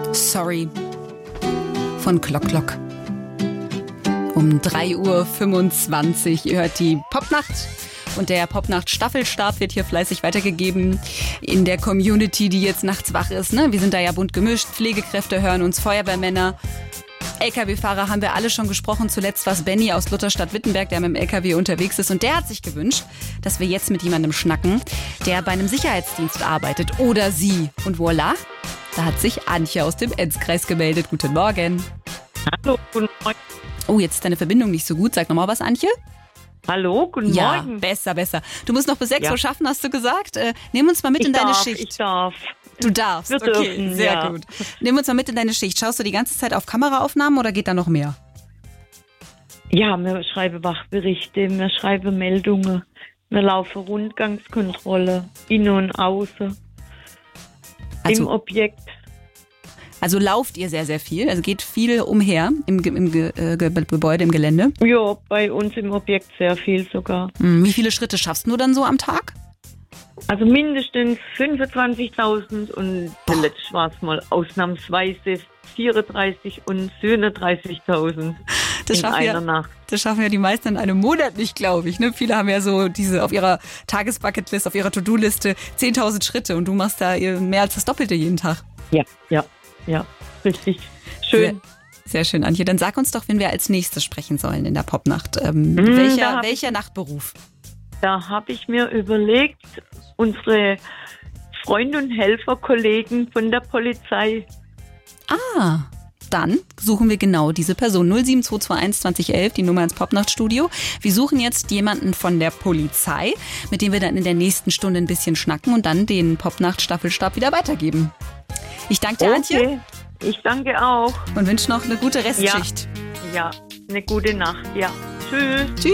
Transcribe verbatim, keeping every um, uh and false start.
Sorry von Glock Glock. Um drei Uhr fünfundzwanzig. Ihr hört die Popnacht. Und der Popnacht-Staffelstab wird hier fleißig weitergegeben in der Community, die jetzt nachts wach ist. Ne? Wir sind da ja bunt gemischt. Pflegekräfte hören uns, Feuerwehrmänner, L K W-Fahrer haben wir alle schon gesprochen. Zuletzt war es Benny aus Lutherstadt-Wittenberg, der mit dem L K W unterwegs ist. Und der hat sich gewünscht, dass wir jetzt mit jemandem schnacken, der bei einem Sicherheitsdienst arbeitet. Oder sie. Und voilà, da hat sich Antje aus dem Enzkreis gemeldet. Guten Morgen. Hallo, guten Morgen. Oh, jetzt ist deine Verbindung nicht so gut. Sag nochmal was, Antje. Hallo, guten ja, Morgen. Ja, besser, besser. Du musst noch bis sechs ja. Uhr schaffen, hast du gesagt. Äh, nimm uns mal mit ich in deine darf, Schicht. Ich darf. Du darfst, Wir okay, dürfen, sehr ja. gut. Nimm uns mal mit in deine Schicht. Schaust du die ganze Zeit auf Kameraaufnahmen oder geht da noch mehr? Ja, wir schreiben Wachberichte, wir schreiben Meldungen, wir laufen Rundgangskontrolle, innen und außen, Also, im Objekt. Also lauft ihr sehr, sehr viel? Also geht viel umher im, Ge- im Ge- äh, Ge- Gebäude, im Gelände? Ja, bei uns im Objekt sehr viel sogar. Hm, wie viele Schritte schaffst du dann so am Tag? Also mindestens fünfundzwanzigtausend und zuletzt war es mal ausnahmsweise vierunddreißig und siebenunddreißigtausend Das in schaffen, einer ja, Nacht. das schaffen ja die meisten in einem Monat nicht, glaube ich. Ne? Viele haben ja so diese auf ihrer Tagesbucketlist, auf ihrer To-Do-Liste zehntausend Schritte und du machst da mehr als das Doppelte jeden Tag. Ja, ja, ja, richtig schön. Sehr, sehr schön, Antje. Dann sag uns doch, wenn wir als nächstes sprechen sollen in der Popnacht. Ähm, Hm, welcher welcher Nachtberuf? Da habe ich mir überlegt, unsere Freunde und Helferkollegen von der Polizei. Ah, dann suchen wir genau diese Person. null sieben zwei zwei eins zwanzig elf, die Nummer ins Popnachtstudio. Wir suchen jetzt jemanden von der Polizei, mit dem wir dann in der nächsten Stunde ein bisschen schnacken und dann den Popnacht-Staffelstab wieder weitergeben. Ich danke dir, Antje. Okay, ich danke auch. Und wünsche noch eine gute Restschicht. Ja, ja, eine gute Nacht. Ja, tschüss. Tschüss.